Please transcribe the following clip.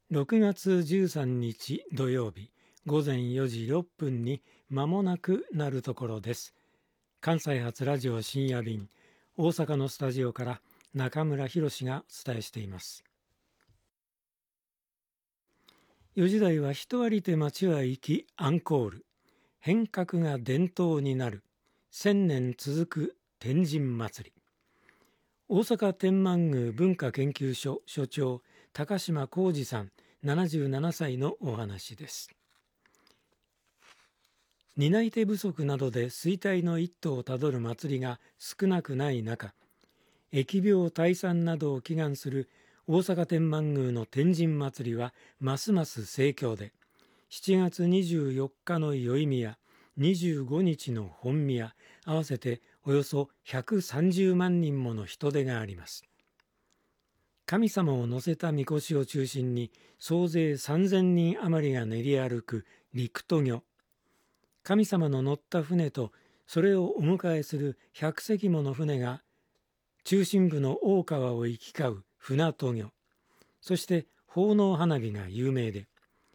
6月13日土曜日午前4時6分に間もなくなるところです。関西発ラジオ深夜便、大阪のスタジオから中村博がお伝えしています。4時台は人ありて街は行きアンコール、変革が伝統になる1000年続く天神祭り。大阪天満宮文化研究所所長高島浩二さん77歳のお話です。担い手不足などで衰退の一途をたどる祭りが少なくない中、疫病退散などを祈願する大阪天満宮の天神祭りはますます盛況で、7月24日の宵宮、25日の本宮、合わせておよそ130万人もの人出があります。神様を乗せた神輿を中心に総勢3000人余りが練り歩く陸渡御。神様の乗った船とそれをお迎えする100隻もの船が中心部の大川を行き交う船渡御。そして奉納花火が有名で、